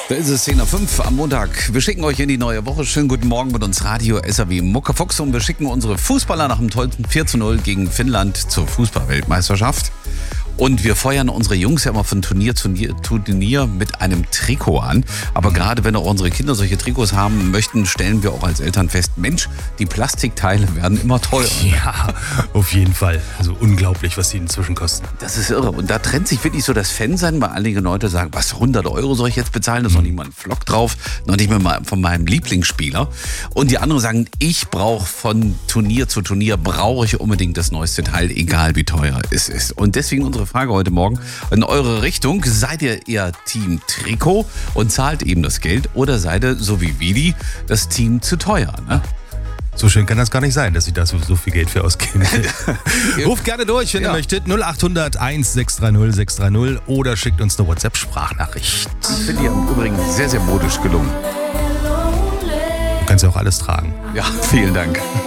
Da ist es 10:05 am Montag. Wir schicken euch in die neue Woche. Schönen guten Morgen mit uns Radio SAW Muckefuchs und wir schicken unsere Fußballer nach dem tollen 4:0 gegen Finnland zur Fußball-Weltmeisterschaft. Und wir feuern unsere Jungs ja immer von Turnier zu Turnier mit einem Trikot an. Aber gerade wenn auch unsere Kinder solche Trikots haben möchten, stellen wir auch als Eltern fest, Mensch, die Plastikteile werden immer teurer. Ja, auf jeden Fall. Also unglaublich, was die inzwischen kosten. Das ist irre. Und da trennt sich wirklich so das Fan-Sein, weil einige Leute sagen, was, 100 Euro soll ich jetzt bezahlen? Da ist noch nicht mal ein Flock drauf, noch nicht mal von meinem Lieblingsspieler. Und die anderen sagen, ich brauche von Turnier zu Turnier, brauche ich unbedingt das neueste Teil, egal wie teuer es ist. Und deswegen unsere Frage heute Morgen in eure Richtung. Seid ihr eher Team Trikot und zahlt eben das Geld oder seid ihr, so wie Vidi, das Team zu teuer? Ne? So schön kann das gar nicht sein, dass ich da so viel Geld für ausgeben will. Ruft gerne durch, wenn ihr möchtet. 0800 1630 630 oder schickt uns eine WhatsApp-Sprachnachricht. Das finde ich im Übrigen sehr, sehr modisch gelungen. Du kannst ja auch alles tragen. Ja, vielen Dank.